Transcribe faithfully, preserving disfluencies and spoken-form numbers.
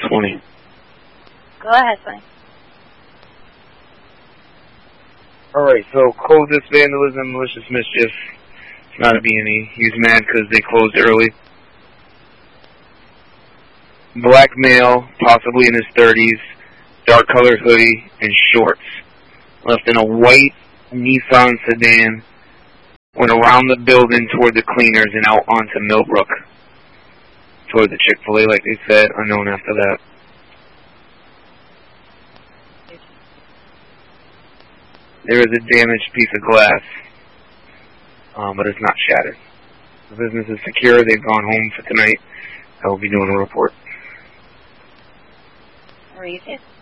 twenty. Go ahead, Sonny. Alright, so coldest vandalism, malicious mischief. It's not a B and E. He was mad because they closed early. Black male, possibly in his thirties, dark colored hoodie, and shorts. Left in a white Nissan sedan. Went around the building toward the cleaners and out onto Millbrook. Toward the Chick-fil-A, like they said, unknown after that. There is a damaged piece of glass, um, but it's not shattered. The business is secure. They've gone home for tonight. I will be doing a report. Read it.